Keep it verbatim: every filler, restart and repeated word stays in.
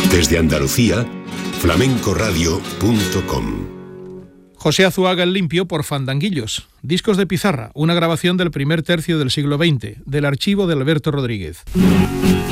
Desde Andalucía, flamencoradio punto com. José Azuaga el Limpio por Fandanguillos. Discos de pizarra, una grabación del primer tercio del siglo veinte, del archivo de Alberto Rodríguez.